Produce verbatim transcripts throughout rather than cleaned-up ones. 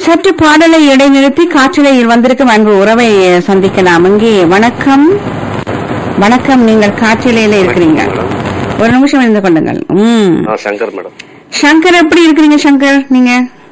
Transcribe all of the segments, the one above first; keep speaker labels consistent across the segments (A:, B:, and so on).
A: சற்று பாடலை இடைநிறுத்தி காற்றலையில் வந்திருக்கும் அன்பு உறவை சந்திக்கலாம். இங்கே வணக்கம் வணக்கம், நீங்கள் காற்றலையில இருக்கிறீங்க, ஒரு நிமிஷம் இருந்து கொள்ளுங்கள். ம்
B: சங்கர் மேடம்.
A: சங்கர் எப்படி இருக்கிறீங்க சங்கர்? நீங்க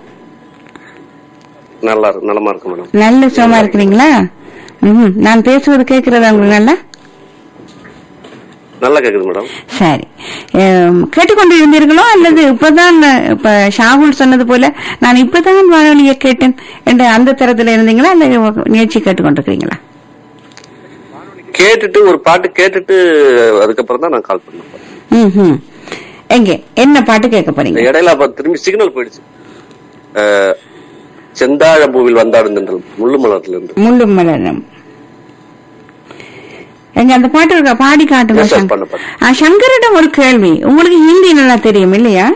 B: நல்லா நலமா இருக்கு மேடம்.
A: நல்ல சுகமா இருக்கிறீங்களா? ம் நான் பேசுவது கேட்கறதா உங்களுக்கு? நல்லா
B: நல்லா கேக்குது மேடம். சரி,
A: கேட்டுக்கொண்டு இருந்தீர்களோ அல்லது இப்பதான் இப்ப ஷாகுல் சொன்னது போல நான் இப்பதான் வானொலியை கேட்டேன் என்ற அந்த தரத்துல இருந்தீங்களா அல்ல நிகழ்ச்சி கேட்டுக்கொண்டிருக்கீங்களா?
B: கேட்டுட்டு ஒரு பாட்டு கேட்டுட்டு அதுக்கப்புறம் தான் நான் கால் பண்ணேன்.
A: ம் எங்க என்ன பாட்டு கேட்க போறீங்க?
B: இடையில திரும்பி சிக்னல் போயிடுச்சு. செந்தாழம்பூவில் வந்தாடுந்தல் முள்ளு மலர்ல இருந்து.
A: முள்ளு மலரம் எங்க அந்த பாட்டு இருக்கா? பாடி காட்டுங்க. சங்கரிடம் ஒரு கேள்வி, உங்களுக்கு ஹிந்தி நல்லா தெரியும் இல்லையா?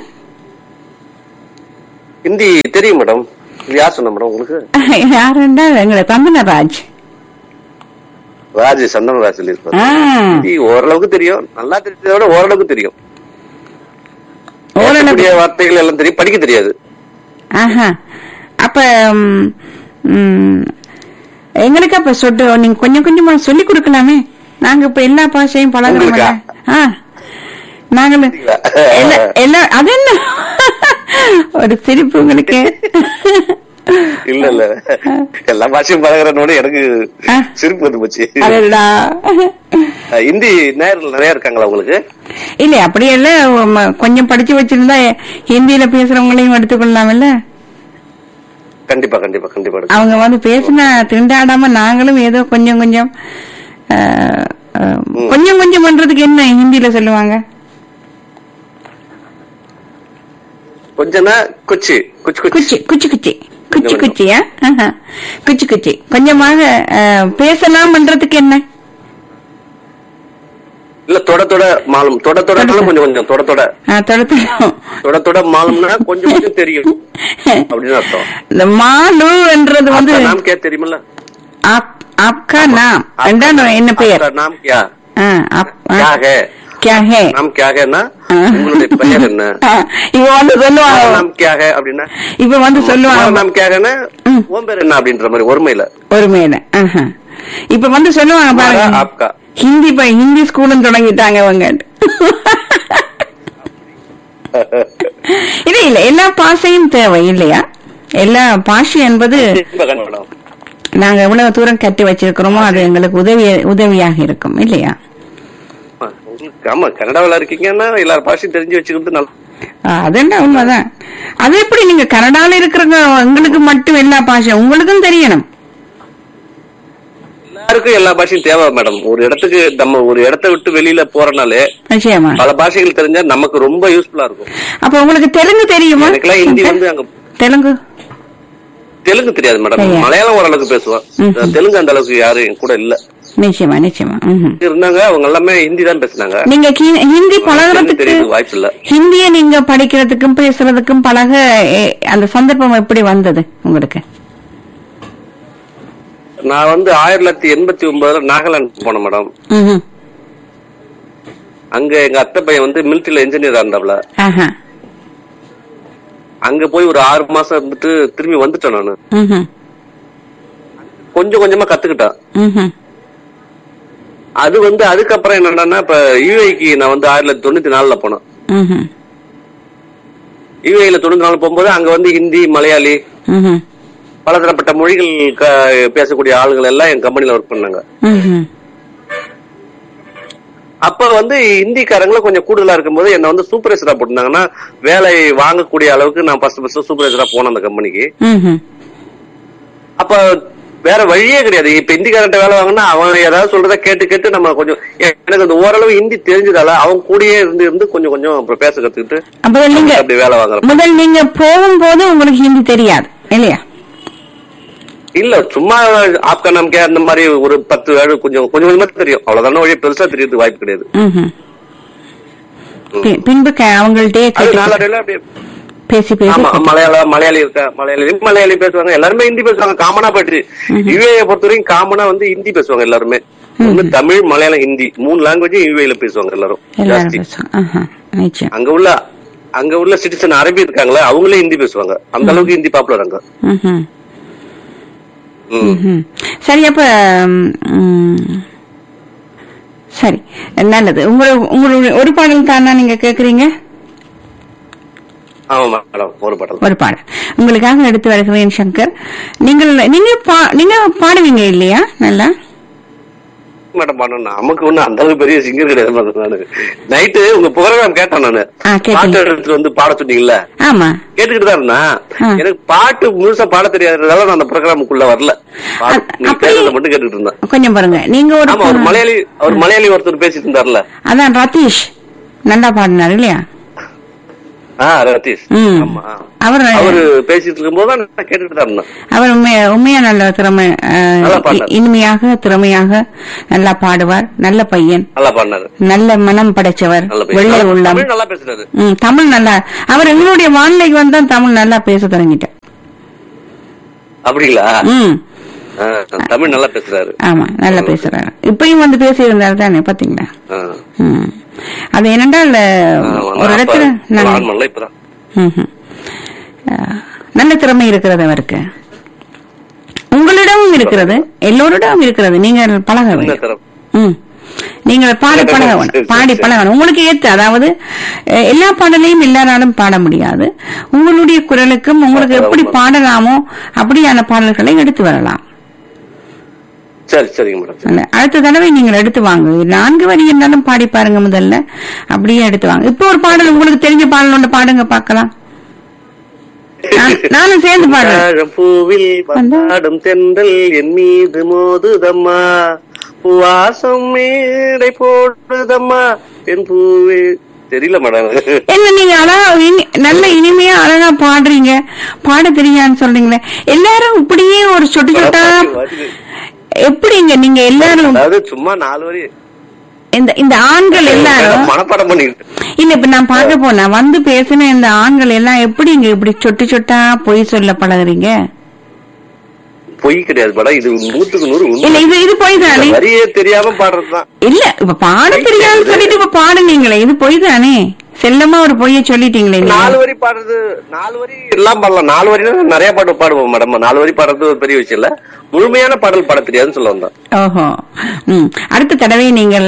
B: ஹிந்தி தெரியும் மேடம். யார் சொன்ன மேடம் உங்களுக்கு?
A: யாருண்டா? எங்களை தந்தனராஜ்.
B: ராஜ் சந்தனராஜ் சொல்லி ஓரளவுக்கு தெரியும். நல்லா தெரிஞ்சதை விட ஓரளவுக்கு தெரியும். ஓரளவுக்கு வார்த்தைகள் எல்லாம் தெரியும், படிக்க தெரியாது.
A: ஆஹா, அப்ப எங்களுக்கு அப்ப சொட்டு நீங்க கொஞ்சம் கொஞ்சமா சொல்லி கொடுக்கலாமே. நாங்க இப்ப எல்லா பாஷையும் பழகிறோம். நாங்க எல்லாம் அது என்ன ஒரு சிரிப்பு உங்களுக்கு?
B: இல்ல இல்ல, எல்லா பாஷையும் பழகிறனோட எனக்கு சிரிப்பு வந்து போச்சு. ஹிந்தி நேரில் நிறைய இருக்காங்களா உங்களுக்கு?
A: இல்ல அப்படியெல்லாம் கொஞ்சம் படிச்சு வச்சிருந்தா ஹிந்தியில பேசுறவங்களையும் எடுத்துக்கொள்ளலாம்ல.
B: கண்டிப்பா கண்டிப்பா கண்டிப்பா.
A: அவங்க வந்து பேசினா திண்டாடாம நாங்களும் ஏதோ கொஞ்சம் கொஞ்சம் கொஞ்சம் கொஞ்சம் பண்றதுக்கு என்ன ஹிந்தியில சொல்லுவாங்க?
B: கொஞ்சம்னா குச்சி குச்சி குச்சி
A: குச்சி குச்சி குச்சி குச்சியா? குச்சி குச்சி கொஞ்சமாக பேசலாம் பண்றதுக்கு என்ன?
B: இல்ல தொட தொட மாலும் தொட தொட கொஞ்சம் கொஞ்சம் தொட தொட தொட தொட தொட மாலும்னா கொஞ்சம் கொஞ்சம் தெரியும் அப்படின்னு அர்த்தம்.
A: இந்த மாலு என்றது வந்து
B: நாம் கே தெரியுமில்ல?
A: आपका नाम என்ன பெயர்?
B: नाम क्या?
A: क्या है? क्या है?
B: नाम क्या है ना? உங்களுடைய பெயர் என்ன?
A: இவ வந்து சொல்லுவாங்க
B: नाम क्या है அப்படினா
A: இவ வந்து சொல்லுவாங்க
B: नाम क्या है னா உன் பேர் என்ன அப்படின்ற மாதிரி ஒருமையில ஒருமையில.
A: இப்ப வந்து சொல்லுவாங்க பாருங்க, आपका ஹிந்தி பை ஹிந்தி ஸ்கூலும் தொடங்கிட்டாங்க அவங்க. இல்ல இல்ல, எல்லா பாஷையும் தேவை இல்லையா? எல்லா பாஷை என்பது நாங்க எவ்வளவு தூரம் கட்டி வச்சிருக்கிறோமோ அது எங்களுக்கு உதவி உதவியாக இருக்கும் இல்லையா?
B: ஆமா, கனடாவில் இருக்கீங்கன்னா எல்லாரும் பாஷையும் தெரிஞ்சு வச்சுக்கிறது நல்ல.
A: அதென்ன உண்மைதான். அது எப்படி நீங்க கனடால இருக்கிறவங்க உங்களுக்கு மட்டும் எல்லா பாஷை உங்களுக்கும் தெரியணும்?
B: எல்லாருக்கும் எல்லா பாஷையும் தேவை மேடம். ஒரு இடத்துக்கு நம்ம ஒரு இடத்தை விட்டு வெளியில போறனாலே
A: நிச்சயமா பல
B: பாஷைகள் தெரிஞ்சா நமக்கு ரொம்ப யூஸ்ஃபுல்லா இருக்கும்.
A: அப்ப உங்களுக்கு தெலுங்கு தெரியுமா?
B: எனக்குலாம் ஹிந்தி வந்து அங்க
A: தெலுங்கு
B: தெலுங்கு தெரியாது மேடம். மலையாளம் ஓரளவுக்கு பேசுவேன், தெலுங்கு அந்த அளவுக்கு யாரும் என் கூட இல்ல.
A: நிச்சயமா நிச்சயமா
B: இருந்தாங்க, அவங்க எல்லாமே ஹிந்தி தான் பேசினாங்க.
A: நீங்க ஹிந்தி பழகிறதுக்கு வாய்ப்பு இல்ல. ஹிந்திய நீங்க படிக்கிறதுக்கும் பேசுறதுக்கும் பழக அந்த சந்தர்ப்பம் எப்படி வந்தது உங்களுக்கு?
B: நான் வந்து ஆயிரத்தி தொள்ளாயிரத்தி எண்பத்தி ஒன்பதுல நாகாலாந்து போனேன் மேடம். அங்க எங்க அத்தை பையன் வந்து மிலிட்டரியில இன்ஜினியரா இருந்தாப்ல. அங்க போய் ஒரு ஆறு மாசம் இருந்துட்டு திரும்பி வந்துட்டேன் நானு. கொஞ்சம் கொஞ்சமா கத்துக்கிட்டேன். அது வந்து அதுக்கப்புறம் என்னன்னா, இப்ப யுஏக்கு நான் வந்து ஆயிரத்தி தொள்ளாயிரத்தி தொண்ணூத்தி நாலுல போனேன். யுஏல தொண்ணூத்தி நாலு போகும்போது அங்க வந்து ஹிந்தி, மலையாளி, பலதரப்பட்ட மொழிகள் பேசக்கூடிய ஆளுகள் எல்லாம் என் கம்பெனில ஒர்க் பண்ணாங்க. அப்ப வந்து ஹிந்திக்காரங்களும் கொஞ்சம் கூடுதலா இருக்கும்போது என்ன வந்து சூப்பர்வைசரா போட்டிருந்தாங்கன்னா வேலை வாங்கக்கூடிய அளவுக்கு நான் ஃபர்ஸ்ட் ஃபர்ஸ்ட் சூப்பர்வைசரா போனேன் அந்த கம்பெனிக்கு. அப்ப வேற வழியே கிடையாது. இப்ப ஹிந்திக்காரன்ட்ட வேலை வாங்கினா அவன் ஏதாவது சொல்றத கேட்டு கேட்டு நம்ம கொஞ்சம் எனக்கு அந்த ஓரளவு ஹிந்தி தெரிஞ்சதால அவங்க கூடயே இருந்து இருந்து கொஞ்சம் கொஞ்சம் அப்புறம் பேச கத்துக்கிட்டு அப்படி வேலை வாங்குறேன்.
A: முதல் நீங்க போகும்போது உங்களுக்கு ஹிந்தி தெரியாது இல்லையா?
B: இல்ல, சும்மா ஆப்கா நாம் கே அந்த மாதிரி ஒரு பத்து வேலை கொஞ்சம் கொஞ்சம் கொஞ்சமா தெரியும், அவ்வளவுதான. வழி பெருசா தெரியறது வாய்ப்பு கிடையாது.
A: பின்பு அவங்கள்ட்ட பேசி பேசி
B: மலையாளம் மலையாளி இருக்கா, மலையாளி மலையாளி பேசுவாங்க, எல்லாருமே ஹிந்தி பேசுவாங்க. காமனா போயிட்டு யுஏ பொறுத்த வரைக்கும் காமனா வந்து ஹிந்தி பேசுவாங்க எல்லாருமே. தமிழ், மலையாளம், ஹிந்தி மூணு லாங்குவேஜ் யுஏல பேசுவாங்க எல்லாரும். அங்க உள்ள அங்க உள்ள சிட்டிசன் அரபி இருக்காங்களே அவங்களே ஹிந்தி பேசுவாங்க. அந்த அளவுக்கு ஹிந்தி பாப்புலர் அங்க.
A: சரி, அப்ப சரி நல்லது. உங்களோட உங்களுடைய ஒரு பாடல் தானா நீங்க கேக்குறீங்க?
B: ஒரு பாடல்
A: ஒரு பாடல் உங்களுக்காக எடுத்து வருகிறேன் சங்கர். நீங்கள் நீங்க நீங்க பாடுவீங்க இல்லையா? நல்லா
B: மேடம் பாடணும். நமக்கு ஒண்ணு அந்த அளவுக்கு பெரிய சிங்கர் கிடையாது. நானு நைட்டு உங்க ப்ரோக்ராம் கேட்டேன். நானு பாட்டு எடுத்துட்டு வந்து பாட சொன்னீங்கல்ல,
A: ஆமா
B: கேட்டுக்கிட்டு தான் இருந்தேன். எனக்கு பாட்டு முழுசா பாட தெரியாததால நான் அந்த ப்ரோக்ராமுக்குள்ள வரல. பேசுறத மட்டும் கேட்டுக்கிட்டு இருந்தேன்.
A: கொஞ்சம் பாருங்க. நீங்க ஒரு
B: ஒரு மலையாளி அவர் மலையாளி ஒருத்தர் பேசிட்டு இருந்தார்ல,
A: அதான் ரதீஷ் நல்லா பாடினார் இல்லையா?
B: அவர் பேசிட்டு இருக்கும் போது கேட்டுட்டு தான் இருந்தேன்.
A: அவர் உண்மையா நல்ல திறமை, இனிமையாக திறமையாக நல்லா பாடுவார். நல்ல பையன்,
B: நல்லா பாடினாரு, நல்ல
A: மனம் படைச்சவர், வெள்ளை உள்ளம்,
B: நல்லா பேசுறாரு.
A: தமிழ் நல்லா. அவர் எங்களுடைய வானிலைக்கு வந்தா தமிழ் நல்லா பேச தொடங்கிட்டார்.
B: அப்படிங்களா? தமிழ் நல்லா பேசுறாரு.
A: ஆமா, நல்லா பேசுறாரு. இப்பயும் வந்து பேசி இருந்தாரு தானே, பாத்தீங்களா? அது என்னென்றால் ஒரு இடத்துல நல்ல திறமை இருக்கிறது அவருக்கு. உங்களிடமும் இருக்கிறது, எல்லோரிடமும் இருக்கிறது. நீங்க பழக வேண்டும். நீங்க பாடி பழக வேணும், பாடி பழகணும். உங்களுக்கு ஏற்ற, அதாவது எல்லா பாடலையும் எல்லாராலும் பாட முடியாது. உங்களுடைய குரலுக்கும் உங்களுக்கு எப்படி பாடலாமோ அப்படியான பாடல்களை எடுத்து வரலாம்.
B: சரி சரிங்க மேடம்.
A: அடுத்த தடவை நீங்கள் எடுத்து வாங்க. நான்கு வரி இருந்தாலும் பாடி பாருங்க முதல்ல, அப்படியே எடுத்து வாங்க. இப்ப ஒரு பாடல் உங்களுக்கு தெரிஞ்ச பாடல் ஒன்று பாடுங்க பார்க்கலாம். நானும் சேர்ந்து பாடுறேன்.
B: பூவில் பாடும் தென்றல் என் மீது மோதுதம்மா, வாசம் மேடை போடுதம்மா என் பூவே. தெரியல மேடம்.
A: என்ன நீங்க அழகா நல்ல இனிமையா அழகா பாடுறீங்க, பாட தெரியான்னு சொல்றீங்களே. எல்லாரும் இப்படியே ஒரு சொட்டு சொட்டா எப்படிங்க நீங்க எல்லாரும்
B: சும்மா நாலு வரி
A: இந்த இந்த ஆண்கள் எல்லாரும்
B: மனப்பாடம் பண்ணிட்டு
A: இல்ல. இப்ப நான் பார்க்க போனா வந்து பேசின இந்த ஆண்கள் எல்லாம் எப்படிங்க இப்படி சொட்டு சொட்டா பொய் சொல்ல பழகுறீங்க?
B: பொய் கிடையாது மேடம், இது நூத்துக்கு நூறு
A: இல்ல. இது இது பொய் தானே?
B: வரியே தெரியாம பாடுறதுதான்.
A: இல்ல, இப்ப பாட தெரியாதுன்னு சொல்லிட்டு இப்ப பாடுனீங்களே, இது பொய் தானே? செல்லமா ஒரு பொய்ய சொல்லிட்டீங்களே.
B: நாலு வரி பாடுறது, நாலு வரி எல்லாம் பாடலாம். நாலு வரி நிறைய பாட்டு பாடுவோம் மேடம். நாலு வரி பாடுறது ஒரு பெரிய விஷயம் இல்ல. முழுமையான பாடல் பாட தெரியாதுன்னு சொல்ல வந்தேன்.
A: ஓஹோ. அடுத்த தடவை நீங்கள்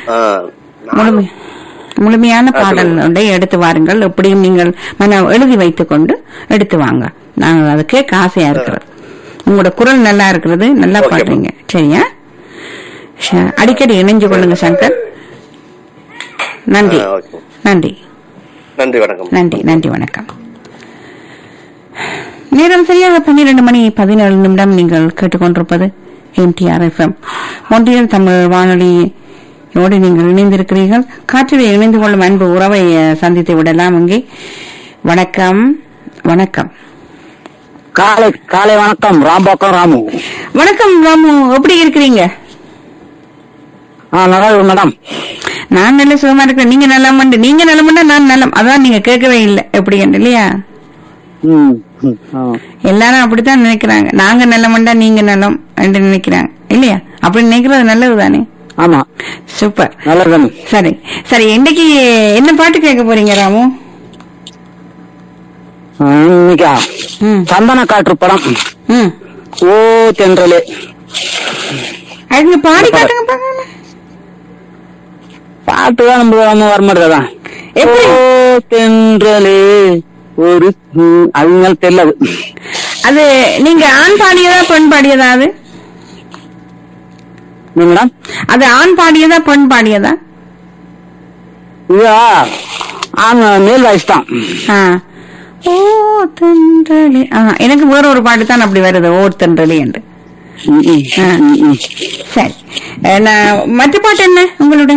A: முழுமையான பாடல் ஒன்றை எடுத்து வாருங்கள். எப்படியும் நீங்கள் மன எழுதி வைத்துக் கொண்டு எடுத்து வாங்க. நாங்கள் அதை கேட்க ஆசையா இருக்கிறது. உங்களோட குரல் நல்லா இருக்கிறது, நல்லா பாடுறீங்க. சரியா? அடிக்கடி இணைஞ்சு கொள்ளுங்க சங்கர். நன்றி நன்றி
B: நன்றி வணக்கம்.
A: நன்றி நன்றி வணக்கம். நேரம் சரியாக பன்னிரண்டு மணி பதினேழு நிமிடம். நீங்கள் கேட்டுக்கொண்டிருப்பது எம்டிஆர் எஃப்எம் ஒன்றியல் தமிழ் வானொலியோடு நீங்கள் இணைந்திருக்கிறீர்கள். காற்றிலே இணைந்து கொள்ளும் அன்பு உறவை சந்தித்து விடலாம். இங்கே வணக்கம் வணக்கம்
C: காலை காலை வணக்கம். ராம்பாக்கம் ராமு.
A: வணக்கம் ராமு, எப்படி இருக்கிறீங்க?
C: மேடம்
A: நான் நல்ல சுகமா இருக்கிறேன். நீங்க நலம், நீங்க நலம்னா நான் நலம். அதான் நீங்க கேட்கவே இல்லை எப்படி இல்லையா? எல்லாரும் அப்படித்தான் நினைக்கிறாங்க. நாங்க நல்லமண்டா நீங்க நலம் என்று நினைக்கிறாங்க இல்லையா? அப்படி நினைக்கிறது நல்லது தானே?
C: ஆமா,
A: சூப்பர்,
C: நல்லது.
A: சரி சரி, இன்னைக்கு என்ன பாட்டு கேட்க போறீங்க ராமு?
C: சந்தன காற்று படம். ஓ தென்றலே.
A: அதுங்க பாடி காட்டுங்க பாருங்க.
C: பாட்டுதான் நம்ம நம்ம வரமாட்டேதான். தென்றலே ஒரு அவங்க தெரியல.
A: அது நீங்க ஆண் பாடியதா பெண் பாடியதா? அது
C: மேடம்
A: அது ஆண் பாடியதா பெண் பாடியதா?
C: இதா ஆண் மேல் வாய்ஸ் தான்.
A: ஓ தென்றலே. எனக்கு வேற ஒரு பாட்டு தான் அப்படி வருது, ஓ தென்றலே என்று. சரி, மற்ற பாட்டு என்ன உங்களுடைய?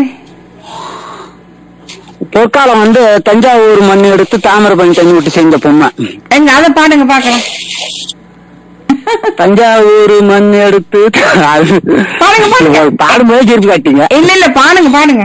C: பொற்காலம் வந்து தஞ்சாவூர் மண் எடுத்து தாமிரபரணி தண்ணி விட்டு செஞ்ச பொம்மை.
A: எங்க அதை பாடுங்க பாக்கலாம்.
C: தஞ்சாவூர் மண் எடுத்து பாடும்போது சிரிப்பு காட்டீங்க.
A: இல்ல இல்ல, பாடுங்க பாடுங்க.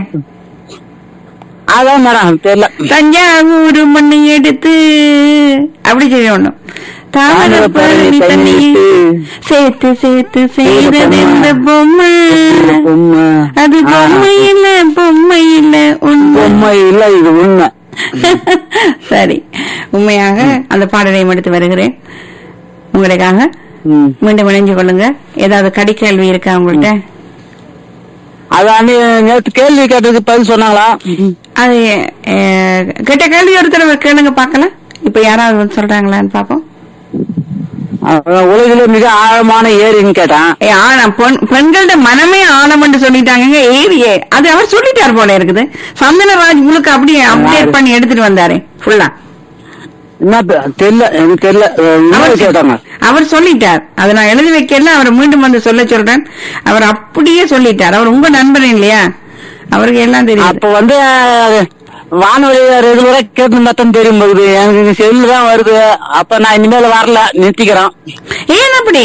C: அதான் மேடம் தெரியல.
A: தஞ்சாவூர் மண்ணை எடுத்து அப்படி செய்யணும். தாமிரபரணி தண்ணி சேர்த்து சேர்த்து செய்தது இந்த பொம்மை. அது பொம்மை இல்ல, பொம்மை இல்ல,
C: பொம்மை இல்ல, இது உண்மை.
A: சரி, உண்மையாக அந்த பாடலையும் எடுத்து வருகிறேன் உங்களுக்காக. மீண்டும் இணைஞ்சு கொள்ளுங்க. ஏதாவது கடி கேள்வி இருக்கா உங்கள்கிட்ட?
C: அதான் நேற்று கேள்வி கேட்டதுக்கு பதில் சொன்னாங்களா?
A: அது கேட்ட கேள்வி ஒரு தடவை கேளுங்க பாக்கலாம். இப்ப யாராவது வந்து சொல்றாங்களான்னு பாப்போம்.
C: உலகில மிக ஆழமான ஏரின்னு கேட்டான்.
A: ஆழம் பெண்களோட மனமே ஆழம் என்று சொல்லிட்டாங்க. ஏரியே அது அவர் சொல்லிட்டார் போல இருக்குது. சந்தனராஜ் முழுக்க அப்படியே அப்டேட் பண்ணி எடுத்துட்டு வந்தாரு ஃபுல்லா.
C: தெரியல, எனக்கு தெரியல. கேட்டாங்க, அவர்
A: சொல்லிட்டார். அதை நான் எழுதி வைக்கல, அவரை மீண்டும் வந்து சொல்ல சொல்றேன். அவர் அப்படியே சொல்லிட்டார். அவர் உங்க நண்பன் இல்லையா, அவருக்கு எல்லாம் தெரியும்.
C: அப்ப வந்து வானொலி ரெகுலரா கேட்டு மத்தம் தெரியும் போகுது, எனக்கு செல்லு தான் வருது. அப்ப நான் இனிமேல வரல, நிறுத்திக்கிறேன்.
A: ஏன் அப்படி?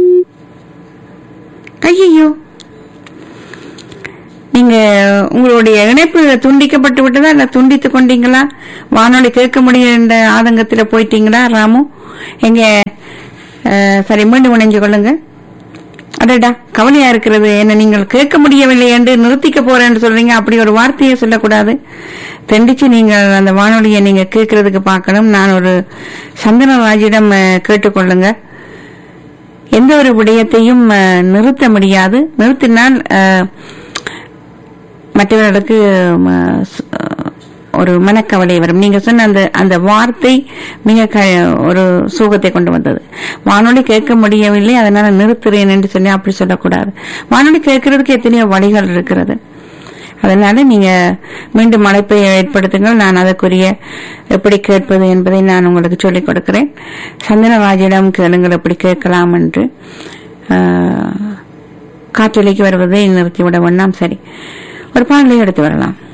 A: ஐயோ, நீங்க உங்களுடைய இணைப்பு துண்டிக்கப்பட்டு விட்டதா இல்ல துண்டித்துக் கொண்டீங்களா? வானொலி கேட்க முடியுன்ற ஆதங்கத்துல போயிட்டீங்களா ராமு? எங்க சரி, மீண்டும் இணைஞ்சு கொள்ளுங்க. அடடா, கவலையா இருக்கிறது. என்ன நீங்கள் கேட்க முடியவில்லை என்று நிறுத்திக்க போறேன்னு சொல்றீங்க. அப்படி ஒரு வார்த்தையை சொல்லக்கூடாது. தெண்டிச்சு நீங்கள் அந்த வானொலியை நீங்க கேட்கறதுக்கு பார்க்கணும். நான் ஒரு சந்தனராஜிடம் கேட்டுக்கொள்ளுங்க. எந்த ஒரு விடயத்தையும் நிறுத்த முடியாது. நிறுத்தினால் மற்றவர்களுக்கு ஒரு மனக்கவலை வரும். நீங்க சொன்ன அந்த அந்த வார்த்தை மிக ஒரு சோகத்தை கொண்டு வந்தது. வானொலி கேட்க முடியவில்லை, அதனால நிறுத்துறேன் என்று சொல்லி அப்படி சொல்லக்கூடாது. வானொலி கேட்கறதுக்கு எத்தனையோ வழிகள் இருக்கிறது. அதனால நீங்க மீண்டும் அழைப்பை ஏற்படுத்துங்கள். நான் அதற்குரிய எப்படி கேட்பது என்பதை நான் உங்களுக்கு சொல்லிக் கொடுக்கிறேன். சந்தனராஜிடம் கேளுங்கள் எப்படி கேட்கலாம் என்று. காற்றொலிக்கு வருவதை நிறுத்திவிட வேண்டாம். சரி, ஒரு பாடலை எடுத்து வரலாம்.